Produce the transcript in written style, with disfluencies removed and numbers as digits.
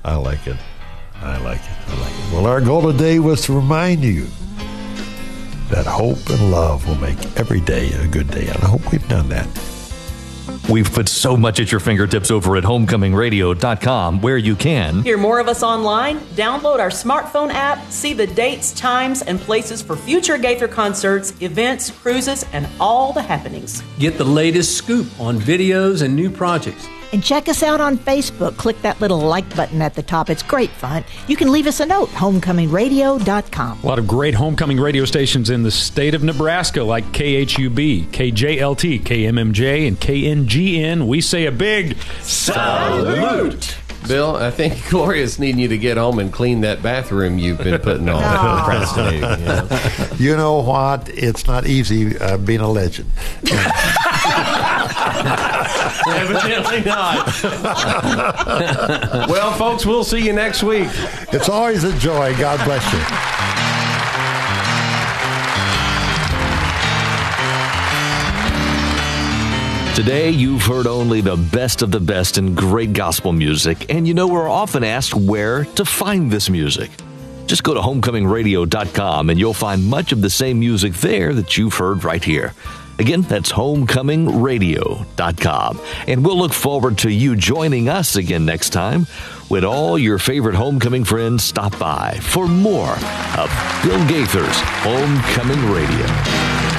I like it. Well, our goal today was to remind you that hope and love will make every day a good day. And I hope we've done that. We've put so much at your fingertips over at homecomingradio.com, where you can hear more of us online, download our smartphone app, see the dates, times, and places for future Gaither concerts, events, cruises, and all the happenings. Get the latest scoop on videos and new projects. And check us out on Facebook. Click that little like button at the top. It's great fun. You can leave us a note, homecomingradio.com. A lot of great homecoming radio stations in the state of Nebraska, like KHUB, KJLT, KMMJ, and KNGN. We say a big salute. Bill, I think Gloria's needing you to get home and clean that bathroom you've been putting on. Procrastinating. You know what? It's not easy being a legend. Evidently not. Well, folks, we'll see you next week. It's always a joy. God bless you. Today, you've heard only the best of the best in great gospel music, and you know we're often asked where to find this music. Just go to homecomingradio.com and you'll find much of the same music there that you've heard right here. Again, that's homecomingradio.com. And we'll look forward to you joining us again next time when all your favorite homecoming friends stop by for more of Bill Gaither's Homecoming Radio.